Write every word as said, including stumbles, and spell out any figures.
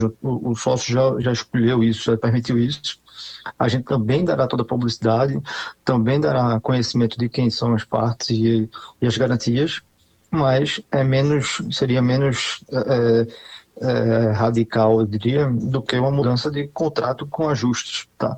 o, o sócio já, já escolheu isso, já permitiu isso. A gente também dará toda a publicidade, também dará conhecimento de quem são as partes e, e as garantias, mas é menos, seria menos é, é, radical, eu diria, do que uma mudança de contrato com ajustes, tá?